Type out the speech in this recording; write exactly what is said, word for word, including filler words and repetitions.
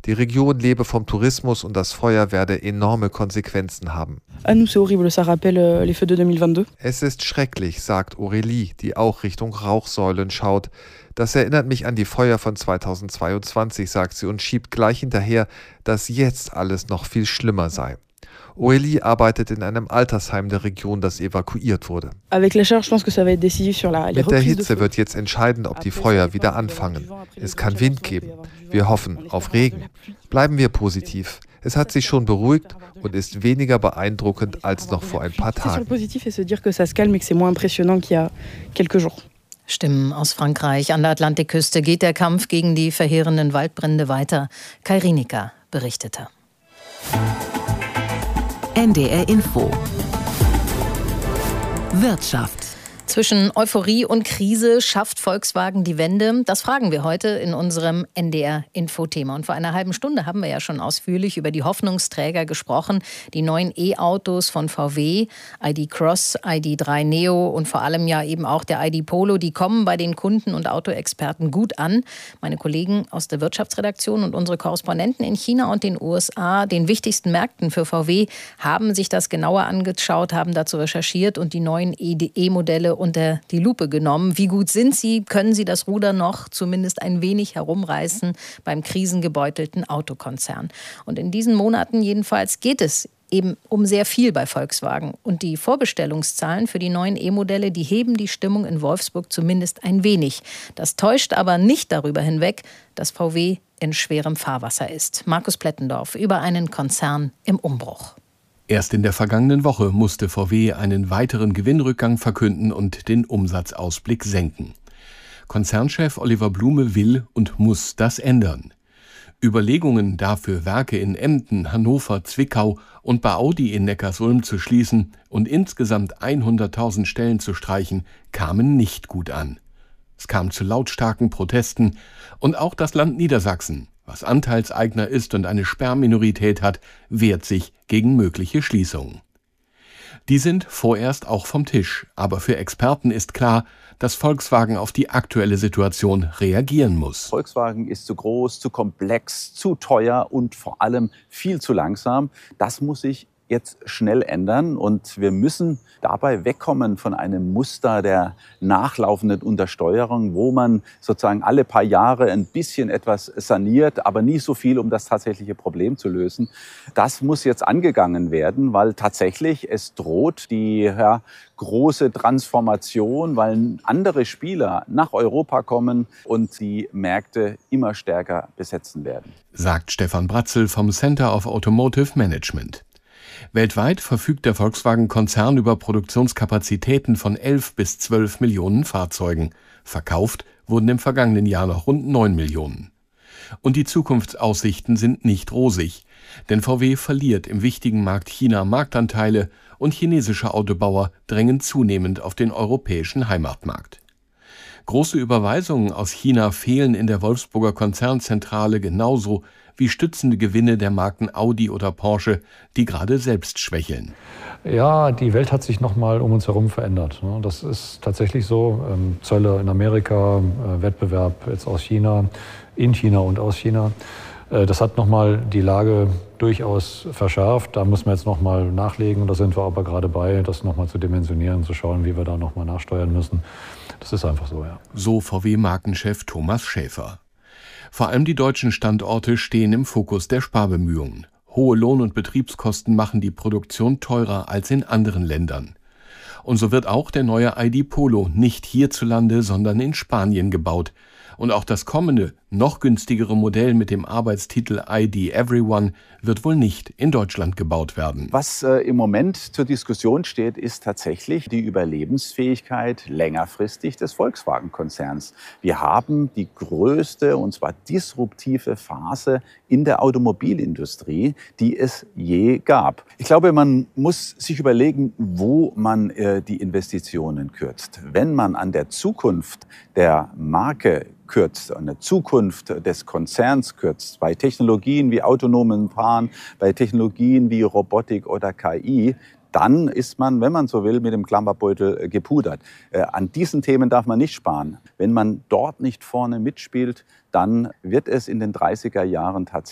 Die Region lebe vom Tourismus und das Feuer werde enorme Konsequenzen haben. Es ist schrecklich, sagt Aurélie, die auch Richtung Rauchsäulen schaut. Das erinnert mich an die Feuer von zweitausendzweiundzwanzig, sagt sie und schiebt gleich hinterher, dass jetzt alles noch viel schlimmer sei. Aurélie arbeitet in einem Altersheim der Region, das evakuiert wurde. Mit der Hitze wird jetzt entscheidend, ob die Feuer wieder anfangen. Es kann Wind geben. Wir hoffen auf Regen. Bleiben wir positiv. Es hat sich schon beruhigt und ist weniger beeindruckend als noch vor ein paar Tagen. Stimmen aus Frankreich. An der Atlantikküste geht der Kampf gegen die verheerenden Waldbrände weiter. Kai Rienecker berichtete. N D R Info. Wirtschaft. Zwischen Euphorie und Krise schafft Volkswagen die Wende? Das fragen wir heute in unserem N D R-Info-Thema. Und vor einer halben Stunde haben wir ja schon ausführlich über die Hoffnungsträger gesprochen. Die neuen E-Autos von V W, I D Cross, I D drei Neo und vor allem ja eben auch der I D Polo, die kommen bei den Kunden und Autoexperten gut an. Meine Kollegen aus der Wirtschaftsredaktion und unsere Korrespondenten in China und den U S A, den wichtigsten Märkten für V W, haben sich das genauer angeschaut, haben dazu recherchiert und die neuen E-Modelle unter die Lupe genommen. Wie gut sind sie? Können sie das Ruder noch zumindest ein wenig herumreißen beim krisengebeutelten Autokonzern? Und in diesen Monaten jedenfalls geht es eben um sehr viel bei Volkswagen. Und die Vorbestellungszahlen für die neuen E-Modelle, die heben die Stimmung in Wolfsburg zumindest ein wenig. Das täuscht aber nicht darüber hinweg, dass V W in schwerem Fahrwasser ist. Markus Plettendorf über einen Konzern im Umbruch. Erst in der vergangenen Woche musste V W einen weiteren Gewinnrückgang verkünden und den Umsatzausblick senken. Konzernchef Oliver Blume will und muss das ändern. Überlegungen dafür, Werke in Emden, Hannover, Zwickau und bei Audi in Neckarsulm zu schließen und insgesamt hunderttausend Stellen zu streichen, kamen nicht gut an. Es kam zu lautstarken Protesten und auch das Land Niedersachsen, was Anteilseigner ist und eine Sperrminorität hat, wehrt sich gegen mögliche Schließungen. Die sind vorerst auch vom Tisch, aber für Experten ist klar, dass Volkswagen auf die aktuelle Situation reagieren muss. Volkswagen ist zu groß, zu komplex, zu teuer und vor allem viel zu langsam. Das muss sich jetzt schnell ändern und wir müssen dabei wegkommen von einem Muster der nachlaufenden Untersteuerung, wo man sozusagen alle paar Jahre ein bisschen etwas saniert, aber nie so viel, um das tatsächliche Problem zu lösen. Das muss jetzt angegangen werden, weil tatsächlich es droht die ja, große Transformation, weil andere Spieler nach Europa kommen und die Märkte immer stärker besetzen werden. Sagt Stefan Bratzel vom Center of Automotive Management. Weltweit verfügt der Volkswagen-Konzern über Produktionskapazitäten von elf bis zwölf Millionen Fahrzeugen. Verkauft wurden im vergangenen Jahr noch rund neun Millionen. Und die Zukunftsaussichten sind nicht rosig, denn V W verliert im wichtigen Markt China Marktanteile und chinesische Autobauer drängen zunehmend auf den europäischen Heimatmarkt. Große Überweisungen aus China fehlen in der Wolfsburger Konzernzentrale genauso wie stützende Gewinne der Marken Audi oder Porsche, die gerade selbst schwächeln. Ja, die Welt hat sich noch mal um uns herum verändert. Das ist tatsächlich so. Zölle in Amerika, Wettbewerb jetzt aus China, in China und aus China. Das hat noch mal die Lage durchaus verschärft. Da müssen wir jetzt noch mal nachlegen. Da sind wir aber gerade bei, das noch mal zu dimensionieren, zu schauen, wie wir da noch mal nachsteuern müssen. Das ist einfach so, ja. So V W-Markenchef Thomas Schäfer. Vor allem die deutschen Standorte stehen im Fokus der Sparbemühungen. Hohe Lohn- und Betriebskosten machen die Produktion teurer als in anderen Ländern. Und so wird auch der neue I D Polo nicht hierzulande, sondern in Spanien gebaut. Und auch das kommende, noch günstigere Modell mit dem Arbeitstitel I D Everyone wird wohl nicht in Deutschland gebaut werden. Was äh, im Moment zur Diskussion steht, ist tatsächlich die Überlebensfähigkeit längerfristig des Volkswagen-Konzerns. Wir haben die größte, und zwar disruptive Phase in der Automobilindustrie, die es je gab. Ich glaube, man muss sich überlegen, wo man äh, die Investitionen kürzt. Wenn man an der Zukunft der Marke kürzt, an der Zukunft des Konzerns kürzt, bei Technologien wie autonomen Fahren, bei Technologien wie Robotik oder K I, dann ist man, wenn man so will, mit dem Klammerbeutel gepudert. Äh, an diesen Themen darf man nicht sparen. Wenn man dort nicht vorne mitspielt, dann wird es in den dreißiger Jahren tatsächlich